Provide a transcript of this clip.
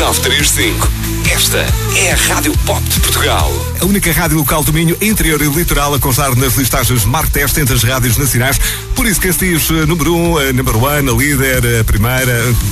935. Esta é a Rádio Pop de Portugal. A única rádio local do Minho, interior e litoral, a constar nas listagens Marteste entre as rádios nacionais. Por isso que este diz número 1, number one, a líder, a primeira,